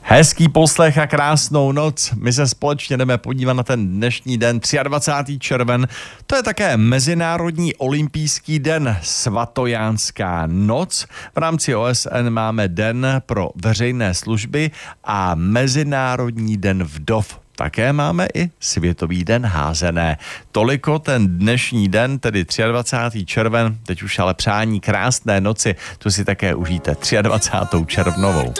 Hezký poslech a krásnou noc. My se společně jdeme podívat na ten dnešní den, 23. červen. To je také Mezinárodní olympijský den, svatojánská noc. V rámci OSN máme den pro veřejné služby a Mezinárodní den vdov. Také máme i Světový den házené. Toliko ten dnešní den, tedy 23. červen, teď už ale přání krásné noci, tu si také užijte 23. červnovou.